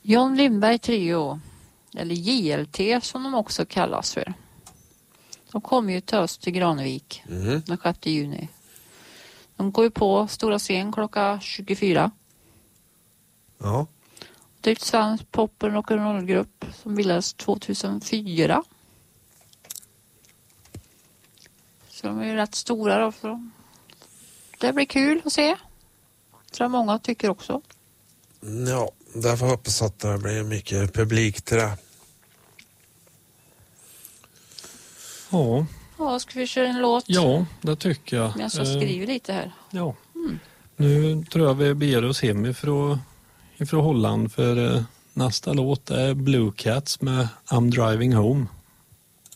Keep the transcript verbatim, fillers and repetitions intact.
John Lindberg Trio, eller J L T som de också kallas för. De kommer ju till oss till Granevik mm. den sjätte juni. De går ju på stora scen klockan tjugofyra. Ja. Det är ett svensk pop- och rock'n'roll-grupp som bildades tvåtusenfyra. Så de är ju rätt stora då. För det blir kul att se. Tror jag många tycker också. Ja, därför hoppas att det blir mycket publik till det. Ja. Ja, ska vi köra en låt? Ja, det tycker jag. Jag ska skriva lite här. Ja. Mm. Nu tror jag vi beger oss hem ifrån, ifrån Holland för nästa låt är Blue Cats med I'm Driving Home.